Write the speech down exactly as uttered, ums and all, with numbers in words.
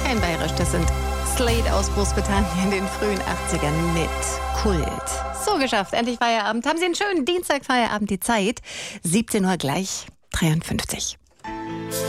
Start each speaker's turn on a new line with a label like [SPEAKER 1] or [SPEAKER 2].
[SPEAKER 1] kein Bayerisch, das sind Slade aus Großbritannien in den frühen achtzigern mit Kult. So geschafft, endlich Feierabend. Haben Sie einen schönen Dienstag Feierabend, die Zeit. siebzehn Uhr gleich dreiundfünfzig.